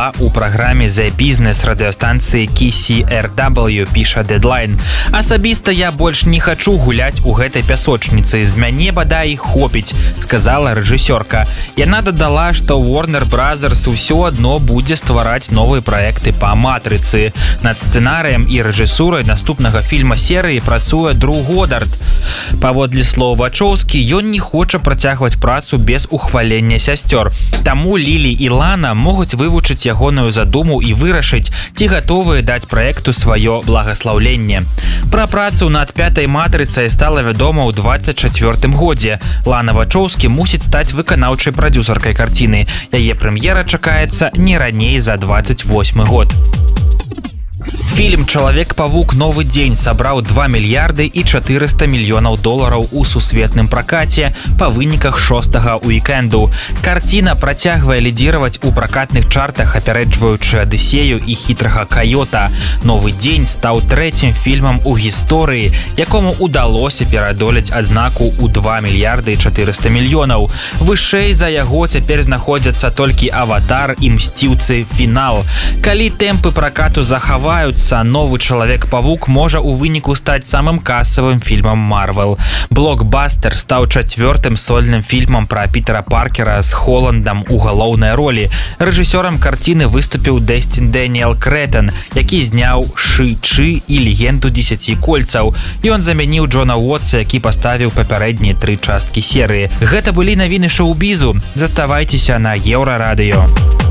была ў праграме The Business радыёстанцыі KCRW, піша Deadline. Асабіста я больш не хачу гуляць у гэтай пясочніцы. З мяне бадай хопіць, сказала рэжысёрка. Яна дадала, што Warner Brothers ўсё адно будзе ствараць новыя праекты па матрыцы. Над сцэнарыем і рэжысурай наступнага фільма серыі працуе Дру Годард. Паводле слоў Вачоўскі, ён не хоча працягваць працу без ухвалення сясцёр. Таму Лілі і Лана могуць вывучыць ягоную задуму і вырашыць, ці гатовыя даць праекту сваё благаслаўленне. Пра працу над пятай матрыцай стала вядома ў 24-м годзе. Лана Вачоўскі мусіць стаць выканаўчай прадзюсаркай карціны. Яе прэм'ера чакаецца не раней за 28 год. Фільм «Чалавек-павук. Новы дзень» сабраў 2 мільярды і 400 мільёнаў долараў у сусветным пракаце па выніках 6-га уікенду. Карціна працягвае лідзіраваць у пракатных чартах, апярэджваючы «Адысею» і «Хітрага кайота». «Новы дзень» стаў трэцім фільмам у гісторыі, якому удалося пераадолець адзнаку ў 2 мільярды і 400 мільёнаў. Вышэй за яго цяпер знаходзяцца толькі «Аватар» і «Мсціўцы. Фінал». Калі тэмпы пракату захаваюцца, новы «Чалавек-павук» можа ў выніку стаць самым касавым фільмам Marvel. «Блокбастер» стаў 4-тым сольным фільмам пра Пітера Паркера з Холландам у галоўнай ролі. Рэжысёрам карціны выступіў Дэсцін Дэніел Крэтэн, які зняў «Шы-Чы» і «Легенду 10 кольцаў». Ён замяніў Джона Уотса, які паставіў папярэднія 3 часткі серыі. Гэта былі навіны шоу-бізу. Заставайцеся на Еўрарадыё.